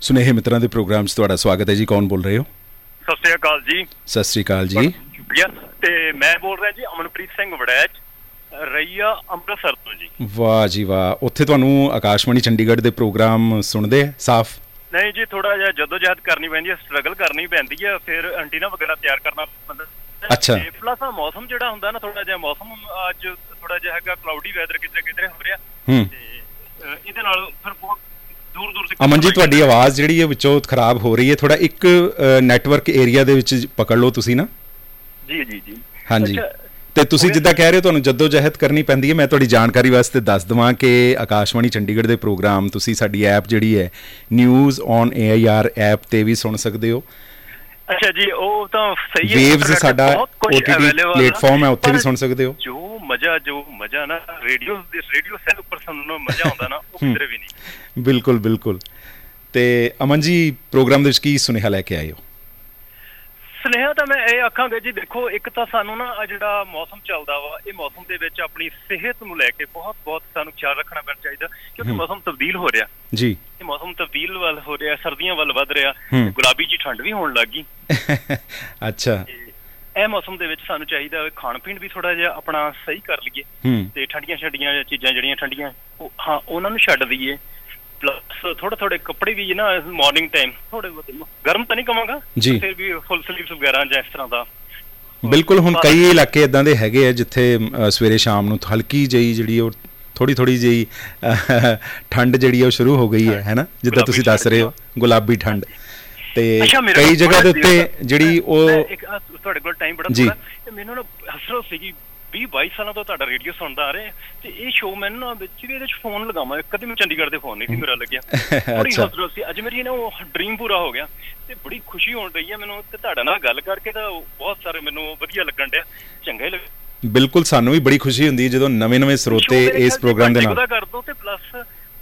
ਸੁਨੇਹੇ ਮਿੱਤਰਾਂ ਦੇ ਪ੍ਰੋਗਰਾਮ 'ਚ ਤੁਹਾਡਾ ਸਵਾਗਤ ਹੈ ਜੀ। ਕੌਣ ਬੋਲ ਰਹੇ ਹੋ? ਸਤਿ ਸ਼੍ਰੀ ਅਕਾਲ ਜੀ। ਸਤਿ ਸ਼੍ਰੀ ਅਕਾਲ ਜੀ। ਸ਼ੁਕਰੀਆ। ਤੇ ਮੈਂ ਬੋਲ ਰਿਹਾ ਜੀ ਅਮਨਪ੍ਰੀਤ ਸਿੰਘ ਵੜੈਚ, ਰਈਆ ਅੰਮ੍ਰਿਤਸਰ ਤੋਂ ਜੀ। ਵਾਹ ਜੀ ਵਾਹ। ਉੱਥੇ ਤੁਹਾਨੂੰ ਆਕਾਸ਼ਵਾਣੀ ਚੰਡੀਗੜ੍ਹ ਦੇ ਪ੍ਰੋਗਰਾਮ ਸੁਣਦੇ ਆ ਸਾਫ਼? ਨਹੀਂ ਜੀ, ਥੋੜਾ ਜਿਹਾ ਜਦੋਜਹਿਦ ਕਰਨੀ ਪੈਂਦੀ ਹੈ, ਸਟਰਗਲ ਕਰਨੀ ਪੈਂਦੀ ਹੈ, ਫਿਰ ਐਂਟੀਨਾ ਵਗੈਰਾ ਤਿਆਰ ਕਰਨਾ ਪੈਂਦਾ। ਅੱਛਾ। ਪਲੱਸ ਮੌਸਮ ਜਿਹੜਾ ਹੁੰਦਾ ਨਾ, ਥੋੜਾ ਜਿਹਾ ਮੌਸਮ ਅੱਜ ਥੋੜਾ ਜਿਹਾ ਹੈਗਾ ਕਲਾਉਡੀ ਵੈਦਰ, ਕਿਤੇ ਕਿਤੇ ਹੋ ਰਿਹਾ ਤੇ ਇਹਦੇ ਨਾਲ ਫਿਰ ਬਹੁਤ ਦੂਰ ਦੂਰ ਤੱਕ। ਅਮਨ ਜੀ, ਤੁਹਾਡੀ ਆਵਾਜ਼ ਜਿਹੜੀ ਹੈ ਵਿੱਚੋਂ ਖਰਾਬ ਹੋ ਰਹੀ ਹੈ, ਥੋੜਾ ਇੱਕ ਨੈਟਵਰਕ ਏਰੀਆ ਦੇ ਵਿੱਚ ਪਕੜ ਲਓ ਤੁਸੀਂ ਨਾ। ਜੀ ਜੀ ਜੀ। ਹਾਂਜੀ। ਤੇ ਤੁਸੀਂ ਜਿੱਦਾਂ ਕਹਿ ਰਹੇ ਹੋ ਤੁਹਾਨੂੰ ਜਦੋਜਹਿਦ ਕਰਨੀ ਪੈਂਦੀ ਹੈ, ਮੈਂ ਤੁਹਾਡੀ ਜਾਣਕਾਰੀ ਵਾਸਤੇ ਦੱਸ ਦੇਵਾਂ ਕਿ ਆਕਾਸ਼ਵਾਣੀ ਚੰਡੀਗੜ੍ਹ ਦੇ ਪ੍ਰੋਗਰਾਮ ਤੁਸੀਂ ਸਾਡੀ ਐਪ ਜਿਹੜੀ ਹੈ ਨਿਊਜ਼ ਔਨ AIR ਐਪ ਤੇ ਵੀ ਸੁਣ ਸਕਦੇ ਹੋ। ਅੱਛਾ ਜੀ, ਉਹ ਤਾਂ ਸਹੀ ਹੈ। ਵੇਵਜ਼ ਸਾਡਾ OTT ਪਲੇਟਫਾਰਮ ਹੈ, ਉੱਥੇ ਵੀ ਸੁਣ ਸਕਦੇ ਹੋ। ਜੋ ਮਜ਼ਾ ਨਾ ਰੇਡੀਓ ਸੈੱਲ ਉੱਪਰ ਸੁਣਨ ਨੂੰ ਮਜ਼ਾ ਆਉਂਦਾ ਨਾ, ਉਹ ਕਿਧਰੇ ਵੀ ਨਹੀਂ। ਬਿਲਕੁਲ ਬਿਲਕੁਲ। ਤੇ ਅਮਨ ਜੀ, ਪ੍ਰੋਗਰਾਮ ਦੇ ਵਿੱਚ ਕੀ ਸੁਨੇਹਾ ਲੈ ਕੇ ਆਏ ਹੋ? ਸੁਨੇਹਾ ਤਾਂ ਮੈਂ ਇਹ ਆਖਾਂਗਾ ਜੀ, ਦੇਖੋ ਇੱਕ ਤਾਂ ਸਾਨੂੰ ਨਾ ਜਿਹੜਾ ਮੌਸਮ ਚੱਲਦਾ ਵਾ, ਇਹ ਮੌਸਮ ਦੇ ਵਿੱਚ ਆਪਣੀ ਸਿਹਤ ਨੂੰ ਲੈ ਕੇ ਬਹੁਤ ਸਾਨੂੰ ਖਿਆਲ ਰੱਖਣਾ ਪੈਣਾ ਚਾਹੀਦਾ, ਕਿਉਂਕਿ ਮੌਸਮ ਤਬਦੀਲ ਹੋ ਰਿਹਾ ਜੀ। ਇਹ ਮੌਸਮ ਤਬਦੀਲ ਵੱਲ ਹੋ ਰਿਹਾ, ਸਰਦੀਆਂ ਵੱਲ ਵੱਧ ਰਿਹਾ, ਗੁਲਾਬੀ ਜੀ ਠੰਡ ਵੀ ਹੋਣ ਲੱਗ ਗਈ। ਅੱਛਾ। ਇਹ ਮੌਸਮ ਦੇ ਵਿੱਚ ਸਾਨੂੰ ਚਾਹੀਦਾ ਖਾਣ ਪੀਣ ਵੀ ਥੋੜਾ ਜਿਹਾ ਆਪਣਾ ਸਹੀ ਕਰ ਲਈਏ, ਤੇ ਠੰਡੀਆਂ ਚੀਜ਼ਾਂ ਜਿਹੜੀਆਂ ਠੰਡੀਆਂ ਉਹਨਾਂ ਨੂੰ ਛੱਡ ਦਈਏ। ਪਲੱਸ ਥੋੜੇ ਕੱਪੜੇ ਵੀ ਨਾ ਮਾਰਨਿੰਗ ਟਾਈਮ ਥੋੜੇ ਬਹੁਤ ਗਰਮ ਤਾਂ ਨਹੀਂ ਕਵਾਂਗਾ, ਫਿਰ ਵੀ ਫੁੱਲ ਸਲੀਵਸ ਵਗੈਰਾ ਜਾਂ ਇਸ ਤਰ੍ਹਾਂ ਦਾ। ਬਿਲਕੁਲ। ਹੁਣ ਕਈ ਇਲਾਕੇ ਏਦਾਂ ਦੇ ਹੈਗੇ ਆ ਜਿੱਥੇ ਸਵੇਰੇ ਸ਼ਾਮ ਨੂੰ ਹਲਕੀ ਜਿਹੀ ਜਿਹੜੀ ਉਹ ਥੋੜੀ ਜਿਹੀ ਠੰਡ ਜਿਹੜੀ ਉਹ ਸ਼ੁਰੂ ਹੋ ਗਈ ਹੈ ਨਾ, ਜਿੱਦਾਂ ਤੁਸੀਂ ਦੱਸ ਰਹੇ ਹੋ, ਗੁਲਾਬੀ ਠੰਡ। ਤੇ ਕਈ ਜਗ੍ਹਾ ਦੇ ਉੱਤੇ ਜਿਹੜੀ ਉਹ ਤੁਹਾਡੇ ਕੋਲ ਟਾਈਮ ਬੜਾ ਥੋੜਾ, ਮੈਨੂੰ ਨਾ ਹਸਰਤ ਸੀਗੀ 20-22 ਸਾਲਾਂ ਤੋਂ ਤੁਹਾਡਾ ਰੇਡੀਓ ਸੁਣਦਾ ਆ ਰਿਹਾ, ਤੇ ਇਹ ਸ਼ੋਅ ਮੈਨੂੰ ਨਾ ਵਿੱਚ ਵੀ ਇਹਦੇ ਚ ਫੋਨ ਲਗਾਵਾਂ, ਕਦੇ ਮੈਂ ਚੰਡੀਗੜ੍ਹ ਦੇ ਫੋਨ ਨਹੀਂ ਸੀ ਮੇਰਾ ਲੱਗਿਆ। ਬੜੀ ਹਸਰਤ ਸੀ। ਅੱਜ ਮੇਰੀ ਨਾ ਉਹ ਡਰੀਮ ਪੂਰਾ ਹੋ ਗਿਆ, ਤੇ ਬੜੀ ਖੁਸ਼ੀ ਹੋਣ ਰਹੀ ਹੈ ਮੈਨੂੰ, ਤੇ ਤੁਹਾਡੇ ਨਾਲ ਗੱਲ ਕਰਕੇ ਤਾਂ ਬਹੁਤ ਸਾਰੇ ਮੈਨੂੰ ਵਧੀਆ ਲੱਗਣ ਡਿਆ, ਚੰਗਾ ਹੀ ਲੱਗ। ਬਿਲਕੁਲ, ਸਾਨੂੰ ਵੀ ਬੜੀ ਖੁਸ਼ੀ ਹੁੰਦੀ ਹੈ ਜਦੋਂ ਨਵੇਂ ਸਰੋਤੇ ਇਸ ਪ੍ਰੋਗਰਾਮ ਦੇ ਨਾਲ ਕਰ ਦੋ। ਤੇ ਪਲੱਸ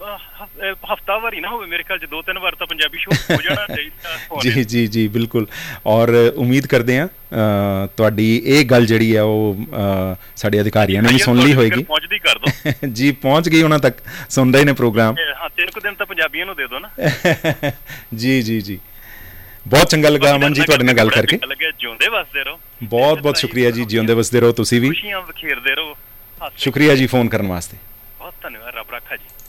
ਹਫਤਾਵਾਰੀ ਨਾ ਹੋਵੇ, ਮੇਰੇ ਖਿਆਲ ਚ 2-3 ਵਾਰ ਤਾਂ ਪੰਜਾਬੀ ਸ਼ੋਅ ਹੋ ਜਾਣਾ ਚਾਹੀਦਾ। ਜੀ ਬਿਲਕੁਲ। ਔਰ ਉਮੀਦ ਕਰਦੇ ਹਾਂ ਤੁਹਾਡੀ ਇਹ ਗੱਲ ਜਿਹੜੀ ਹੈ ਉਹ ਸਾਡੇ ਅਧਿਕਾਰੀਆਂ ਨੇ ਵੀ ਸੁਣ ਲਈ ਹੋਏਗੀ। ਪਹੁੰਚਦੀ ਕਰ ਦੋ ਜੀ, ਪਹੁੰਚ ਗਈ ਉਹਨਾਂ ਤੱਕ, ਸੁਣ ਰਹੇ ਨੇ ਪ੍ਰੋਗਰਾਮ। 3 ਦਿਨ ਤਾਂ ਪੰਜਾਬੀਆਂ ਨੂੰ ਦੇ ਦੋ ਨਾ। ਜੀ। ਬਹੁਤ ਚੰਗਾ ਲੱਗਾ ਅਮਨ ਜੀ ਤੁਹਾਡੇ ਨਾਲ ਗੱਲ ਕਰਕੇ। ਜਿਉਂਦੇ ਵਸਦੇ ਰਹੋ। ਬਹੁਤ ਸ਼ੁਕਰੀਆ ਜੀ। ਜਿਉਂਦੇ ਵਸਦੇ ਰਹੋ ਤੁਸੀਂ ਵੀ। ਖੁਸ਼ੀਆਂ ਬਖੇਰਦੇ ਰਹੋ। ਸ਼ੁਕਰੀਆ ਜੀ ਫੋਨ ਕਰਨ ਵਾਸਤੇ। ਬਹੁਤ ਧੰਨਵਾਦ। ਰੱਬ ਰਾਖਾ ਜੀ।